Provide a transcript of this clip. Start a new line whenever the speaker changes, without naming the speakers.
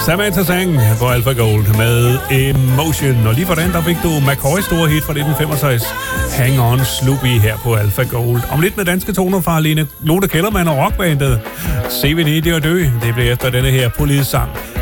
Samantha Sang på Alpha Gold med Emotion. Og lige hvordan der fik du McCoys store hit fra 1965, Hang On Sloopy her på Alpha Gold. Om lidt med danske toner fra Lone Kellermann og rockbandet CV Need at dø. Det bliver efter denne her polissang.